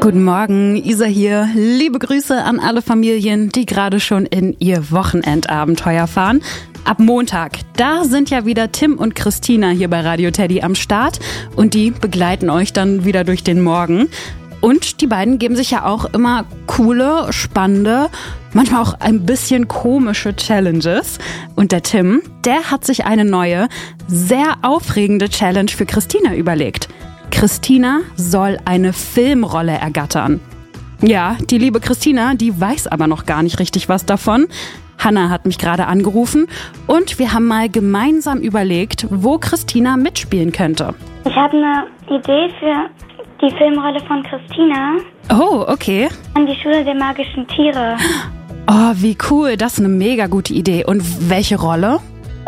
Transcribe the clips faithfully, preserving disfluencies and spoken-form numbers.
Guten Morgen, Isa hier. Liebe Grüße an alle Familien, die gerade schon in ihr Wochenendabenteuer fahren. Ab Montag, da sind ja wieder Tim und Christina hier bei Radio Teddy am Start und die begleiten euch dann wieder durch den Morgen. Und die beiden geben sich ja auch immer coole, spannende, manchmal auch ein bisschen komische Challenges. Und der Tim, der hat sich eine neue, sehr aufregende Challenge für Christina überlegt. Christina soll eine Filmrolle ergattern. Ja, die liebe Christina, die weiß aber noch gar nicht richtig was davon. Hanna hat mich gerade angerufen und wir haben mal gemeinsam überlegt, wo Christina mitspielen könnte. Ich habe eine Idee für die Filmrolle von Christina. Oh, okay. An die Schule der magischen Tiere. Oh, wie cool. Das ist eine mega gute Idee. Und welche Rolle?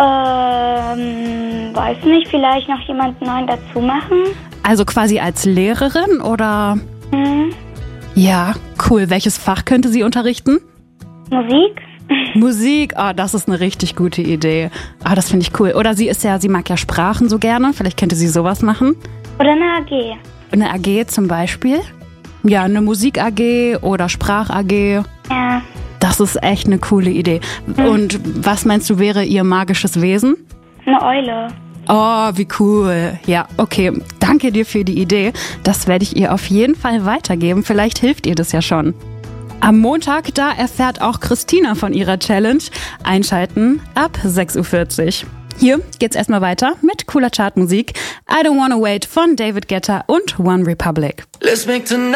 Ähm, weiß nicht. Vielleicht noch jemanden neuen dazu machen. Also quasi als Lehrerin oder? Mhm. Ja, cool. Welches Fach könnte sie unterrichten? Musik. Musik, oh, das ist eine richtig gute Idee. Ah, das finde ich cool. Oder sie ist ja, sie mag ja Sprachen so gerne. Vielleicht könnte sie sowas machen. Oder eine A G. Eine A G zum Beispiel? Ja, eine Musik-A G oder Sprach-A G. Ja. Das ist echt eine coole Idee. Mhm. Und was meinst du, wäre ihr magisches Wesen? Eine Eule. Oh, wie cool. Ja, okay. Danke dir für die Idee. Das werde ich ihr auf jeden Fall weitergeben. Vielleicht hilft ihr das ja schon. Am Montag, da erfährt auch Christina von ihrer Challenge. Einschalten ab sechs Uhr vierzig. Hier geht's erstmal weiter mit cooler Chartmusik. I Don't Wanna Wait von David Guetta und One Republic. Let's make tonight